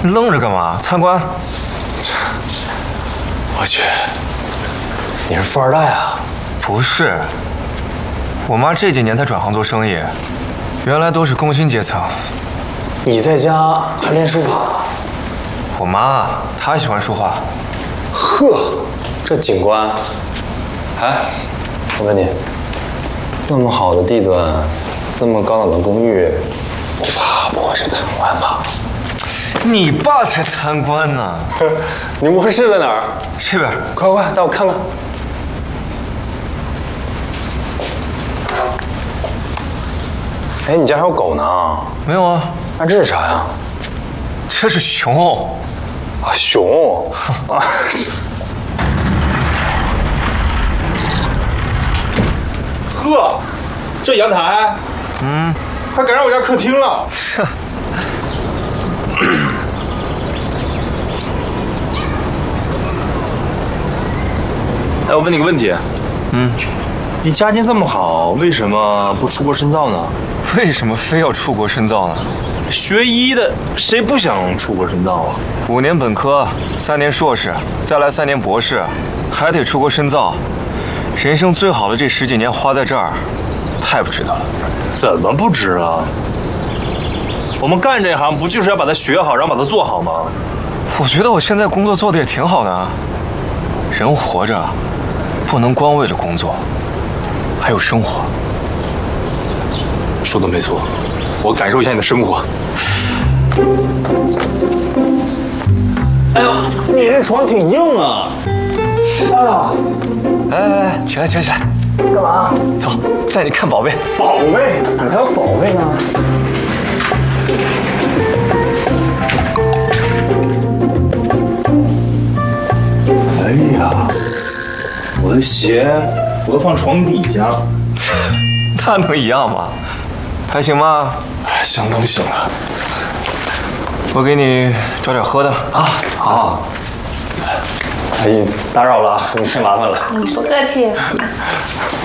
愣着干嘛？参观。 我去，你是富二代啊？ 不是，我妈这几年才转行做生意，原来都是工薪阶层。 你在家还练书法？ 我妈她喜欢书画。 呵，这景观，哎，我问你，那么好的地段，这么高档的公寓，你爸不会是贪官吧？ 你爸才贪官呢！ 你卧室在哪儿？ 这边， 快快带我看看。哎，你家还有狗呢？ 没有啊， 那这是啥呀？ 这是熊。 啊，熊。啊。 呵，这阳台，快赶上我家客厅了。哎，我问你个问题，你家境这么好，为什么不出国深造呢？ 为什么非要出国深造呢？ 学医的谁不想出国深造啊 ？5年本科，3年硕士，再来3年博士，还得出国深造。人生最好的这10几年花在这儿，太不值得了。 怎么不值啊？我们干这行不就是要把它学好，然后把它做好吗？ 我觉得我现在工作做得也挺好的啊。人活着，不能光为了工作，还有生活。 说的没错，我感受一下你的生活。哎呦，你这床挺硬啊！哎呀， 来，起来，起来！ 干嘛？ 走，带你看宝贝。 宝贝，哪还有宝贝呢？哎呀，我的鞋我都放床底下， 那能一样吗？还行吗？ 相当行了。 我给你找点喝的啊。好。阿姨，打扰了，给你添麻烦了。 不客气。